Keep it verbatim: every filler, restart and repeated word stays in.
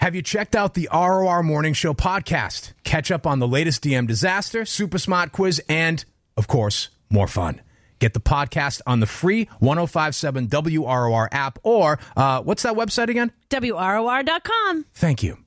Have you checked out the R O R Morning Show podcast? Catch up on the latest D M disaster, super smart quiz, and, of course, more fun. Get the podcast on the free one oh five point seven W R O R app or, uh, what's that website again? W R O R dot com. Thank you.